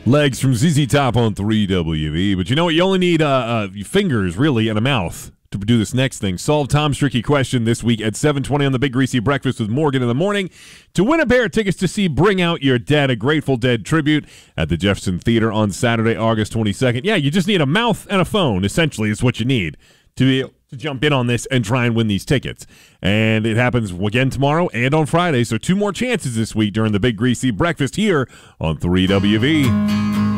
Legs from ZZ Top on 3WV. But you know what? You only need fingers, really, and a mouth to do this next thing. Solve Tom's tricky question this week at 7:20 on the Big Greasy Breakfast with Morgan in the morning to win a pair of tickets to see Bring Out Your Dead, a Grateful Dead tribute at the Jefferson Theater on Saturday, August 22nd. Yeah, you just need a mouth and a phone, essentially, is what you need to be able to jump in on this and try and win these tickets. And it happens again tomorrow and on Friday, so 2 more chances this week during the Big Greasy Breakfast here on 3WV.